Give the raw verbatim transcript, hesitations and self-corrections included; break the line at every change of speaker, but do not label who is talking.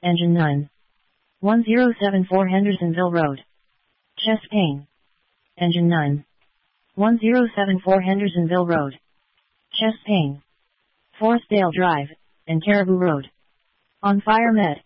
Engine nine. one zero seven four Hendersonville Road. Chest pain. Engine nine. one zero seven four Hendersonville Road. Chest pain. Forestdale Drive, and Caribou Road. On Fire Med.